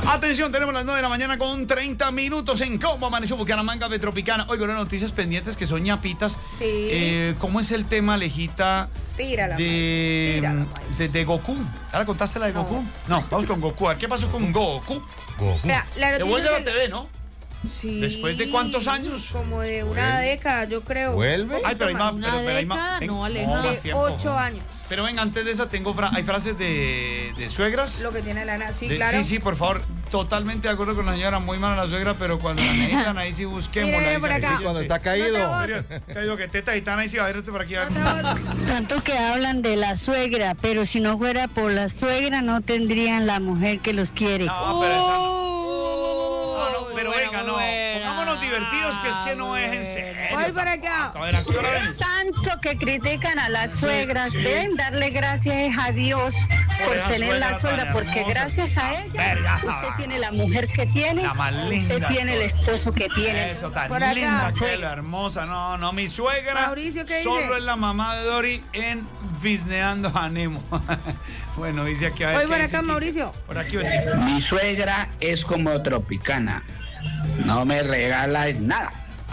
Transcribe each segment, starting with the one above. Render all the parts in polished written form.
Atención, tenemos las 9 de la mañana con 30 minutos en Combo Amaneció Bucaramanga de Tropicana. Oiga, unas noticias pendientes que son ñapitas. Sí. ¿Cómo es el tema, Alejita? Tírala, de Goku. ¿Ahora contaste la de Goku? No, vamos con Goku. A ver, ¿qué pasó con Goku? Vea, Devuelve a la TV, ¿no? Sí. ¿Después de cuántos años? Como de una década, yo creo. ¿Vuelve? Ay, pero hay más. Una década, no, Aleja. más De tiempo. 8 años. Pero venga, antes de esa hay frases de suegras. Lo que tiene Lana. Sí, claro. Sí, por favor. Totalmente de acuerdo con la señora. Muy mala la suegra, pero cuando la necesitan, ahí sí busquémosla. Mire, por acá. Cuando está caído. Caído que teta y tan ahí sí va a ver este por aquí. Tanto que hablan de la suegra, pero si no fuera por la suegra no tendrían la mujer que los quiere. No, pero esa no. Pero buena, venga, no. buena. Pongámonos divertidos, que es que no es en serio. Voy para acá. A ver, ¿a qué hora ven? Tanto que critican a las suegras, deben darle gracias a Dios por esa tener suegra la suegra, tan porque hermosa. gracias a ella Verga. usted tiene la mujer que tiene, La más linda. usted tiene el esposo que tiene. Eso, tan Por acá. linda, que la hermosa. No, mi suegra. Mauricio, ¿qué dice? Solo es la mamá de Dory en Visneando a Nemo. Bueno, dice aquí a ver. Voy qué por dice acá, Quique. Mauricio. Por aquí, Betty. Mi suegra es como Tropicana. No me regala nada.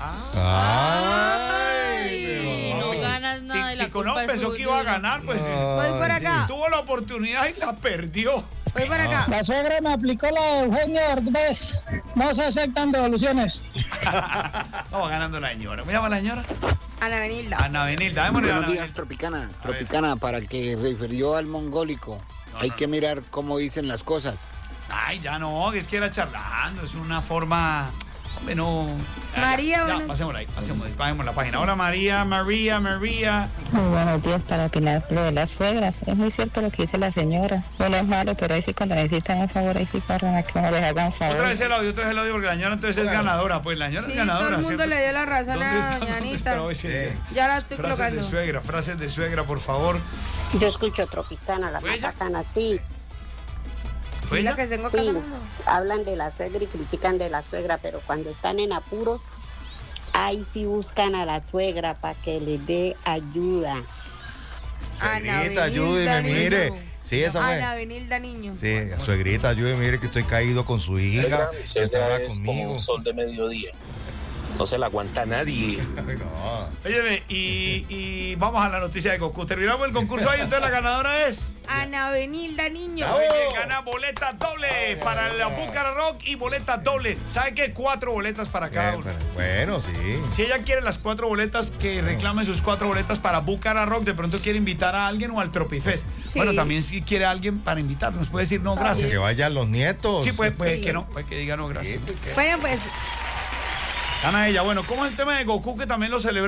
Ay, no ganas nada y la Si Cono culpa es pensó que suya. iba a ganar, pues Voy por acá. tuvo la oportunidad y la perdió. Voy por acá. La suegra me aplicó la de Eugenio Derbez. No se aceptan devoluciones. Vamos ganando la señora. ¿Me llama la señora? Ana Benilda. Ana Benilda. Démosle a Ana Buenos días, Benilda. Tropicana. A ver. Tropicana, para el que refirió al mongólico, hay que mirar cómo dicen las cosas. Ay, ya no, es que era charlando. Es una forma... Hombre, no... María, Ya, bueno. pasemos la página. Hola, María. Muy buenos días para opinar lo de las suegras. Es muy cierto lo que dice la señora. No es malo, pero ahí sí cuando necesitan un favor, ahí sí corren a que uno les haga un favor. Otra vez el audio, porque la señora entonces es ganadora. Pues la señora Sí, es ganadora. todo el mundo siempre. le dio la razón ¿Dónde a está? doña ¿Dónde Anita. está hoy? Sí. Ya la estoy colocando. Frases de suegra, por favor. Yo escucho Tropicana, la ¿Fue ella? bacana, sí. ¿Fue Sí, la ella? que tengo acá. Sí, hablan de la suegra y critican de la suegra, pero cuando están en apuros, ahí sí buscan a la suegra para que les dé ayuda. Suegrita, ayúdeme, mire. Sí, esa Ana fue. Benilda Niño. Sí, suegrita, ayúdeme, mire que estoy caído con su hija. Mi Que suegra estaba es como conmigo. un sol de mediodía. No se la aguanta nadie. Ay, no. Óyeme, y vamos a la noticia de Goku. Terminamos el concurso ahí, entonces la ganadora es... Ana Benilda Niño. Oye, gana boleta doble para la Bucara Rock y boleta doble. ¿Sabe qué? 4 boletas para cada uno. Bueno, sí. Si ella quiere las 4 boletas, que reclame sus 4 boletas para Bucara Rock. De pronto quiere invitar a alguien o al Tropifest. Sí. Bueno, también si quiere a alguien para invitarnos, puede decir no, gracias. Que vayan los nietos. Sí, puede Sí. que no, puede que diga no, gracias. Sí, porque- Bueno, pues Gana ella. Bueno, ¿cómo es el tema de Goku que también lo celebró?